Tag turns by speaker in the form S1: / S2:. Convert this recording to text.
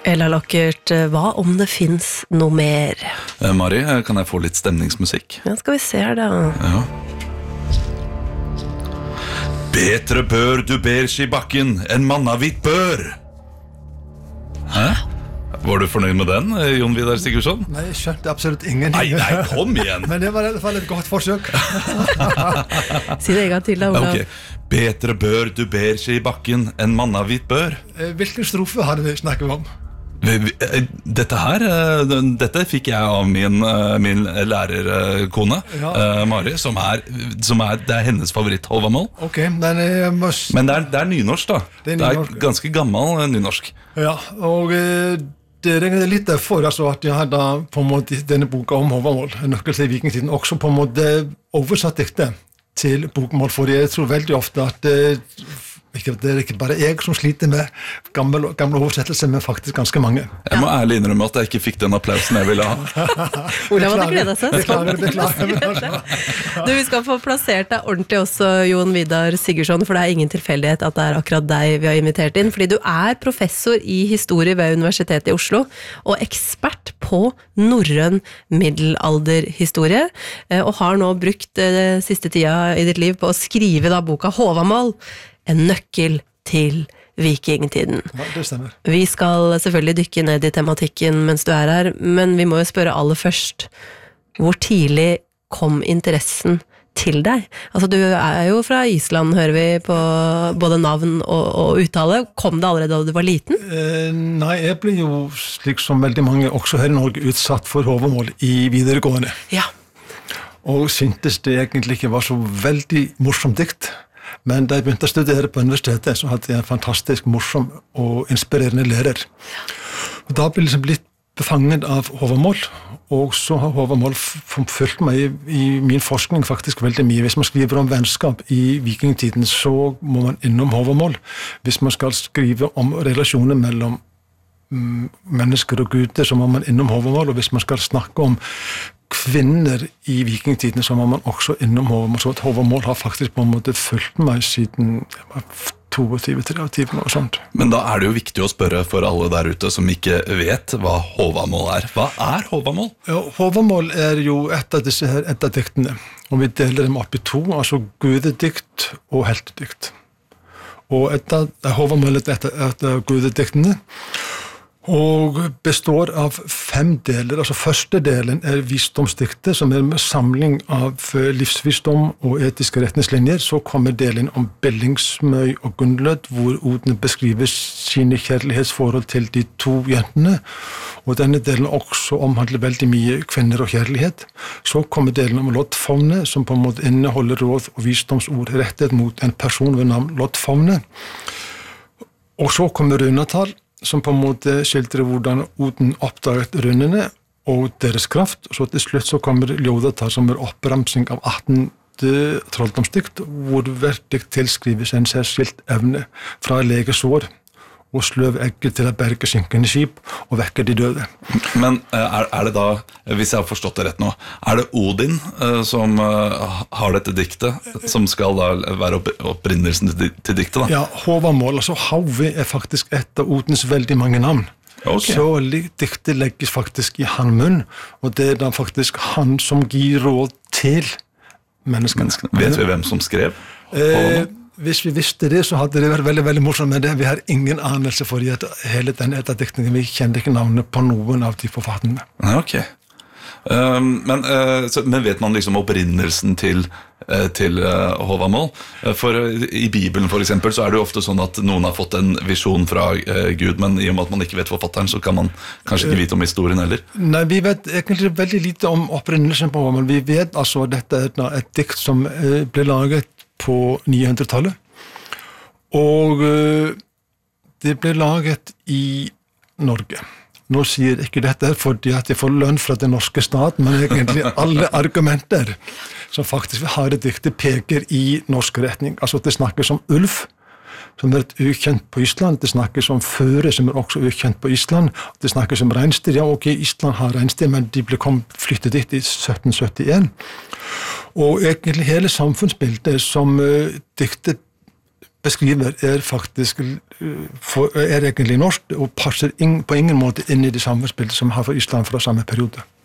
S1: Ella Lockert, hva om det finnes noe mer?
S2: Mari, kan jeg få litt stemningsmusikk?
S1: Ja, skal vi se her da.
S2: Ja. Betre bør du ber seg i bakken enn mannavitt bør. Hæ? Var du fornøyd med den, Jon Vidar Sigurdsson?
S3: Nei, jeg skjønte absolutt ingenting.
S2: Nei, kom igjen.
S3: Men det var i hvert fall et godt forsøk.
S1: Si det en gang til da, Olav.
S2: Okay. Betre bør du ber seg i bakken enn mannavitt bør.
S3: Hvilken strofe hadde vi snakket om?
S2: Dette fikk jeg av min lærerkone, Mari, som det hennes favoritt Håvamål.
S3: Ok, men
S2: Men det er nynorsk da. Det er ganske gammel nynorsk.
S3: Ja, og det regner litt derfor at jeg hadde på en måte denne boka om Håvamål, Nøkkel til vikingtiden, også på en måte oversatt diktet til bokmål, for jeg tror veldig ofte at det er ikke bare jeg som sliter med gamle oversettelser, men faktisk ganske mange.
S2: Jeg må ærlig innrømme at jeg ikke fikk den applausen jeg ville ha.
S1: Olav hadde gledet seg.
S3: Beklager.
S1: Du, vi skal få plassert deg ordentlig også, Jon Vidar Sigurdsson, for det er ingen tilfeldighet at det er akkurat deg vi har invitert inn, fordi du er professor i historie ved Universitetet i Oslo, og ekspert på norrøn middelalderhistorie, og har nå brukt siste tida i ditt liv på å skrive da boka Håvamål, en nøkkel til vikingtiden.
S3: Ja, det stemmer.
S1: Vi skal selvfølgelig dykke ned i tematikken mens du er her, men vi må jo spørre aller først, hvor tidlig kom interessen til deg? Altså, du er jo fra Island, hører vi på både navn og uttale. Kom det allerede da du var liten?
S3: Nei, jeg ble jo, slik som veldig mange, også her i Norge, utsatt for Håvamål i videregående.
S1: Ja.
S3: Og syntes det egentlig ikke var så veldig morsomt dikt. Men da jeg begynte å studere på universitetet, så hadde jeg en fantastisk morsom og inspirerende lærer. Og da ble jeg liksom blitt befanget av Håvamål, og så har Håvamål fulgt meg i min forskning faktisk veldig mye. Hvis man skriver om vennskap i vikingtiden, så må man innom Håvamål. Hvis man skal skrive om relasjoner mellom mennesker og guder, så må man innom Håvamål, og hvis man skal snakke om kvinner i vikingtiden, så må man også innom Håvamål, så at Håvamål har faktisk på en måte fulgt meg siden 22-23 og sånt.
S2: Men da er det jo viktig å spørre for alle der ute som ikke vet hva Håvamål er. Hva er Håvamål? Ja,
S3: Håvamål er jo et av disse her eddiktene, og vi deler dem opp i to, altså gudedikt og heltedikt. Og Håvamål er et av gudediktene, og består av 5 deler. Altså første delen er visdomsdiktet, som er en samling av livsvisdom og etiske retningslinjer. Så kommer delen om Bellingsmøy og Gunnlød, hvor Odin beskriver sine kjærlighetsforhold til de 2 jentene. Og denne delen også omhandler veldig mye kvinner og kjærlighet. Så kommer delen om Loddfavne, som på en måte inneholder råd og visdomsord rettet mot en person ved navn Loddfavne. Og så kommer runetall, som på en måte skildrer hvordan Odin oppdaget runene og deres kraft. Så til slutt så kommer Ljóðatal, som er oppramsing av 18 trolldomsdikt, hvor hvert dikt tilskrives en særskilt evne fra legesår og sløv egget til å berge synkende skip og vekke de døde.
S2: Men er det da, hvis jeg har forstått det rett nå, er det Odin som har dette diktet, som skal da være opprinnelsen til diktet da?
S3: Ja, Håvamål, altså Havi er faktisk et av Odins veldig mange navn. Okay. Så diktet legges faktisk i han munn, og det er da faktisk han som gir råd til menneskene.
S2: Vet vi hvem som skrev Håvamål?
S3: Hvis vi visste det, så hadde det vært veldig, veldig morsomt med det. Vi har ingen anelse for at hele den etterdiktningen, vi kjenner ikke navnet på noen av de forfatterne.
S2: Ok. Men vet man liksom opprinnelsen til Håvamål? For i Bibelen for eksempel, så er det jo ofte sånn at noen har fått en visjon fra Gud, men i og med at man ikke vet forfatteren, så kan man kanskje ikke vite om historien heller.
S3: Nei, vi vet egentlig veldig lite om opprinnelsen på Håvamål. Vi vet altså at dette er et dikt som ble laget på 900-tallet, og det ble laget i Norge. Nå sier jeg ikke dette fordi at jeg får lønn fra den norske stat, men egentlig alle argumenter som faktisk har det diktet peker i norsk retning. Altså det snakkes om ulv, som er ukjent på Island, det snakkes om føre, som er også ukjent på Island, det snakkes om reinsdyr. Ja, ok, Island har reinsdyr, men de ble flyttet dit i 1771. Og egentlig hele samfunnsbildet som diktet beskriver faktisk egentlig norsk og passer på ingen måte inn i det samme spillet som har for Island fra samme periode.